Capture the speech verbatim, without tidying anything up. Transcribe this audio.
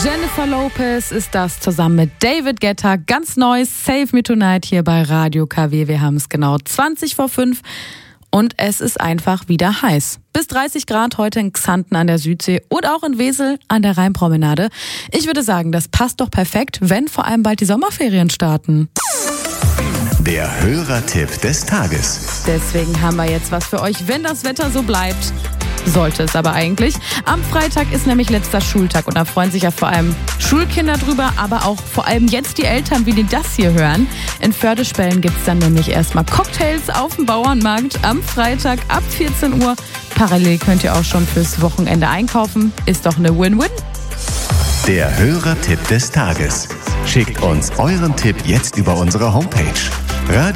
Jennifer Lopez ist das zusammen mit David Guetta. Ganz neu, Save Me Tonight hier bei Radio K W. Wir haben es genau zwanzig vor fünf und es ist einfach wieder heiß. Bis dreißig Grad heute in Xanten an der Südsee und auch in Wesel an der Rheinpromenade. Ich würde sagen, das passt doch perfekt, wenn vor allem bald die Sommerferien starten. Der Hörertipp des Tages. Deswegen haben wir jetzt was für euch, wenn das Wetter so bleibt. Sollte es aber eigentlich. Am Freitag ist nämlich letzter Schultag und da freuen sich ja vor allem Schulkinder drüber, aber auch vor allem jetzt die Eltern, wie die das hier hören. In Förde-Spellen gibt es dann nämlich erstmal Cocktails auf dem Bauernmarkt am Freitag ab vierzehn Uhr. Parallel könnt ihr auch schon fürs Wochenende einkaufen. Ist doch eine Win-Win. Der Hörertipp des Tages. Schickt uns euren Tipp jetzt über unsere Homepage. Radio